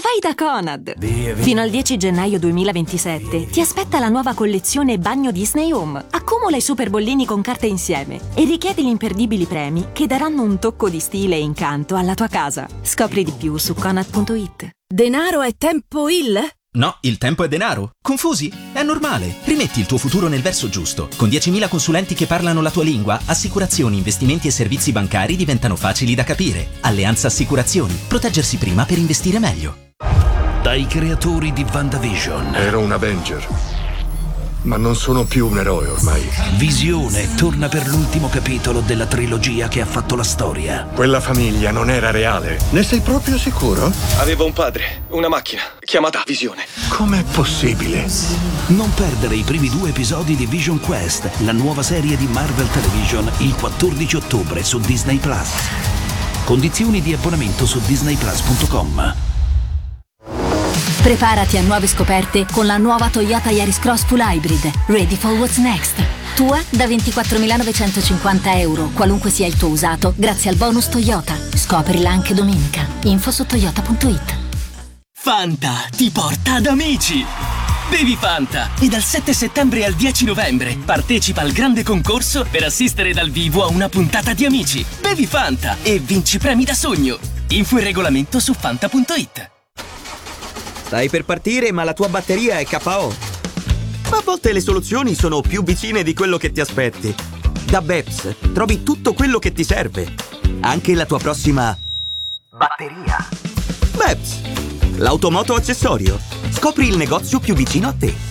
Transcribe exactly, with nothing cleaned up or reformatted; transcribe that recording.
vai da Conad! Via, via. Fino al dieci gennaio duemilaventisette ti aspetta la nuova collezione Bagno Disney Home. Accumula i super bollini con carte insieme e richiedi gli imperdibili premi che daranno un tocco di stile e incanto alla tua casa. Scopri di più su Conad punto it. Denaro è tempo il? No, il tempo è denaro. Confusi? È normale. Rimetti il tuo futuro nel verso giusto. Con diecimila consulenti che parlano la tua lingua, assicurazioni, investimenti e servizi bancari diventano facili da capire. Alleanza Assicurazioni. Proteggersi prima per investire meglio. Dai creatori di WandaVision. Ero un Avenger, ma non sono più un eroe ormai. Visione torna per l'ultimo capitolo della trilogia che ha fatto la storia. Quella famiglia non era reale. Ne sei proprio sicuro? Avevo un padre, una macchina, chiamata Visione. Com'è possibile? Non perdere i primi due episodi di Vision Quest, la nuova serie di Marvel Television, il quattordici ottobre su Disney Plus. Condizioni di abbonamento su disney plus punto com. Preparati a nuove scoperte con la nuova Toyota Yaris Cross Full Hybrid. Ready for what's next. Tua da ventiquattromilanovecentocinquanta euro, qualunque sia il tuo usato, grazie al bonus Toyota. Scoprila anche domenica. Info su toyota punto it. Fanta ti porta ad amici. Bevi Fanta e dal sette settembre al dieci novembre partecipa al grande concorso per assistere dal vivo a una puntata di Amici. Bevi Fanta e vinci premi da sogno. Info e regolamento su fanta punto it. Stai per partire, ma la tua batteria è K O. Ma a volte le soluzioni sono più vicine di quello che ti aspetti. Da Beps trovi tutto quello che ti serve, anche la tua prossima batteria. Beps, l'automoto accessorio. Scopri il negozio più vicino a te.